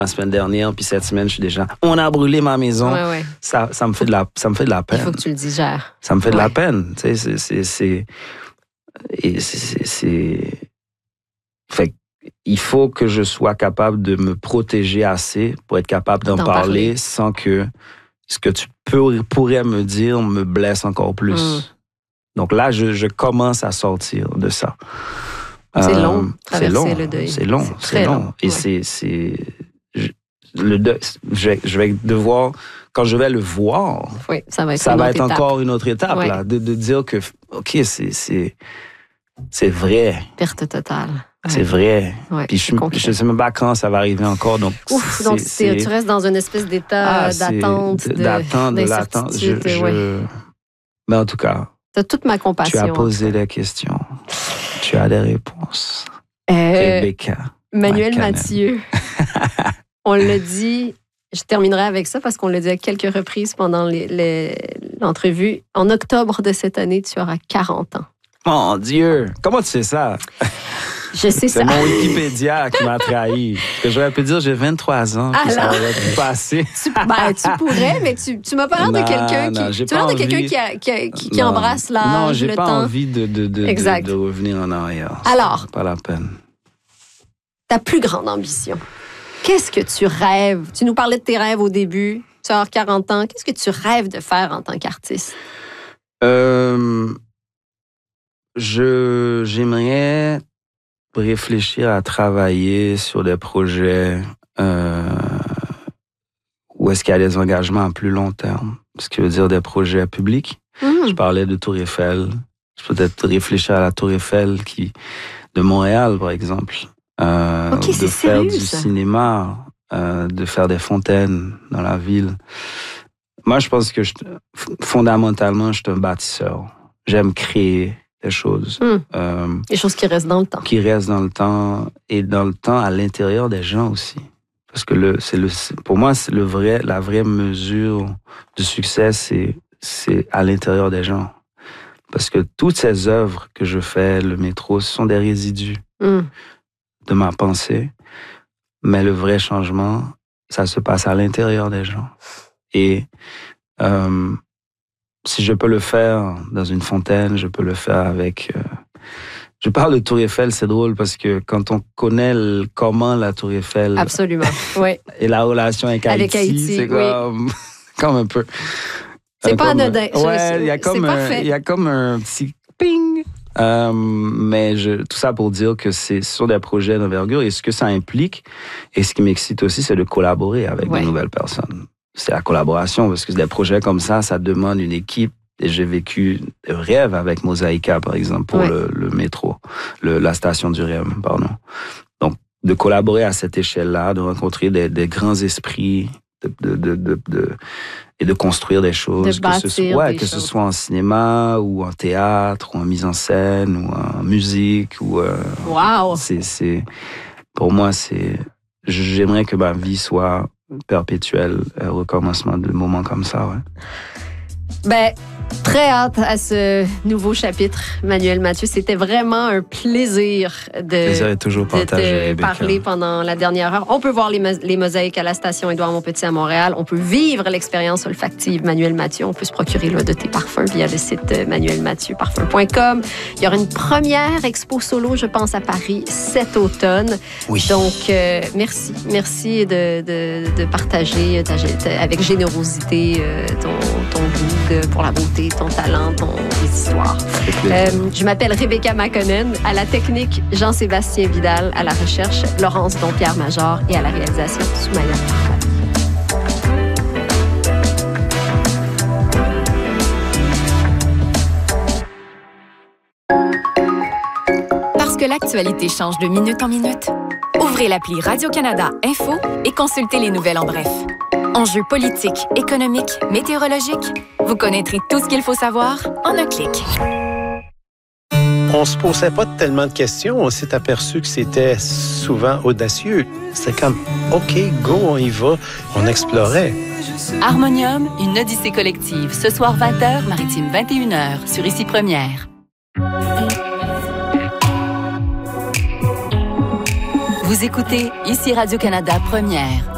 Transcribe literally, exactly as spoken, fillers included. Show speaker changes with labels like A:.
A: La semaine dernière, puis cette semaine, je suis déjà... On a brûlé ma maison.
B: Ouais, ouais.
A: Ça, ça, me fait de la, ça me fait de la peine.
B: Il faut que tu le digères.
A: Ça me fait de
B: ouais.
A: la peine. Tu sais, c'est... c'est, c'est, et c'est, c'est, c'est... Fait il faut que je sois capable de me protéger assez pour être capable d'en, d'en parler, parler sans que ce que tu peux, pourrais me dire me blesse encore plus. Mm. Donc là, je, je commence à sortir de ça.
B: C'est
A: euh,
B: long, traverser
A: c'est long,
B: le deuil.
A: C'est long, c'est, c'est long. long. Et ouais. c'est... c'est je, le deuil, je, vais, je vais devoir... Quand je vais le voir,
B: oui, ça va être,
A: ça
B: une
A: va
B: autre
A: être
B: étape.
A: encore une autre étape, ouais. là, de, de dire que, OK, c'est, c'est, c'est vrai.
B: Perte totale.
A: C'est ouais. vrai.
B: Ouais,
A: Puis je ne sais même pas quand ça va arriver encore. Donc,
B: Ouf,
A: c'est,
B: donc
A: c'est...
B: tu restes dans une espèce d'état
A: ah,
B: d'attente, de,
A: d'attente, de l'attente. Je, je... Ouais. Mais en tout cas,
B: tu as toute ma compassion.
A: Tu as posé des questions. Tu as des réponses.
B: Euh,
A: Rebecca.
B: Manuel Mathieu. On l'a dit, je terminerai avec ça parce qu'on l'a dit à quelques reprises pendant les, les, l'entrevue. En octobre de cette année, tu auras quarante ans.
A: Mon Dieu! Comment tu sais ça?
B: Je sais
A: c'est
B: ça.
A: C'est mon Wikipédia qui m'a trahi. Que j'aurais pu dire, j'ai vingt-trois ans, puis ça aurait pu passer.
B: Tu, ben, tu pourrais, mais tu, tu m'as pas l'air de quelqu'un
A: non,
B: qui, tu as l'air de quelqu'un qui, a, qui, qui, qui embrasse l'âge,
A: non, j'ai
B: le
A: pas
B: temps.
A: envie de, de, de, de, de revenir en arrière.
B: Alors,
A: pas la peine.
B: Ta plus grande ambition, qu'est-ce que tu rêves? Tu nous parlais de tes rêves au début, tu as quarante ans. Qu'est-ce que tu rêves de faire en tant qu'artiste?
A: Euh... Je, j'aimerais réfléchir à travailler sur des projets euh, où est-ce qu'il y a des engagements à plus long terme. Ce qui veut dire des projets publics. Mmh. Je parlais de Tour Eiffel. Je peux peut-être réfléchir à la Tour Eiffel qui, de Montréal, par exemple. Euh,
B: okay,
A: de faire
B: sérieux,
A: du
B: ça.
A: cinéma, euh, de faire des fontaines dans la ville. Moi, je pense que je, fondamentalement, je suis un bâtisseur. J'aime créer des choses.
B: Mmh.
A: Euh,
B: des choses qui restent dans le temps.
A: Qui restent dans le temps et dans le temps à l'intérieur des gens aussi. Parce que le, c'est le, pour moi, c'est le vrai, la vraie mesure du succès, c'est, c'est à l'intérieur des gens. Parce que toutes ces œuvres que je fais, le métro, ce sont des résidus mmh. de ma pensée. Mais le vrai changement, ça se passe à l'intérieur des gens. Et euh, si je peux le faire dans une fontaine, je peux le faire avec... Euh... Je parle de Tour Eiffel, c'est drôle parce que quand on connaît le... comment la Tour Eiffel...
B: Absolument, oui.
A: Et la relation avec, avec Haïti, Haïti, c'est comme, oui. comme un peu...
B: C'est pas
A: comme,
B: anodin.
A: Ouais, il y a comme
B: c'est
A: un,
B: parfait.
A: Il y a comme un petit ping. Euh, mais je, tout ça pour dire que c'est sur des projets d'envergure et ce que ça implique et ce qui m'excite aussi, c'est de collaborer avec ouais. de nouvelles personnes. C'est la collaboration, parce que des projets comme ça, ça demande une équipe. Et j'ai vécu des rêves avec Mosaïka, par exemple, pour ouais. le, le métro, le, la station du R E M, pardon. Donc, de collaborer à cette échelle-là, de rencontrer des, des grands esprits, de, de, de, de, de, et de construire des choses.
B: De
A: que ce soit, ouais,
B: des
A: que
B: choses.
A: ce soit en cinéma, ou en théâtre, ou en mise en scène, ou en musique. Ou, euh,
B: wow!
A: C'est, c'est, pour moi, c'est... J'aimerais que ma vie soit... perpétuel euh, recommencement de moments comme ça, ouais.
B: Ben, très hâte à ce nouveau chapitre, Manuel Mathieu. C'était vraiment un plaisir de,
A: plaisir est toujours partagé,
B: de te parler pendant la dernière heure. On peut voir les, mo- les mosaïques à la station Édouard-Montpetit à Montréal. On peut vivre l'expérience olfactive Manuel Mathieu. On peut se procurer là, de tes parfums via le site manuel mathieu parfum point com. Il y aura une première expo solo, je pense, à Paris cet automne.
A: Oui.
B: Donc, euh, merci. Merci de, de, de partager ta, ta, avec générosité euh, ton, ton goût pour la beauté, ton talent, ton histoire. Euh, je m'appelle Rebecca Makonnen, à la technique Jean-Sébastien Vidal, à la recherche Laurence Dompierre Major et à la réalisation Soumaya Parfait.
C: Parce que l'actualité change de minute en minute, ouvrez l'appli Radio-Canada Info et consultez les nouvelles en bref. Enjeux politiques, économiques, météorologiques, vous connaîtrez tout ce qu'il faut savoir en un clic.
D: On se posait pas tellement de questions. On s'est aperçu que c'était souvent audacieux. C'était comme, OK, go, on y va. On explorait.
C: Harmonium, une odyssée collective. Ce soir, vingt heures, Maritime, vingt et une heures, sur Ici Première. Vous écoutez Ici Radio-Canada Première.